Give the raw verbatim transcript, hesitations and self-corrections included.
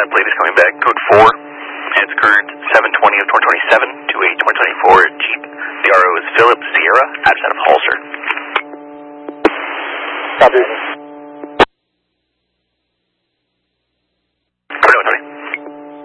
That plate is coming back, code four, and it's current seven twenty of twenty twenty-seven to eight twenty twenty-four Jeep. The R O is Philip Sierra, outside of Halser. Copy.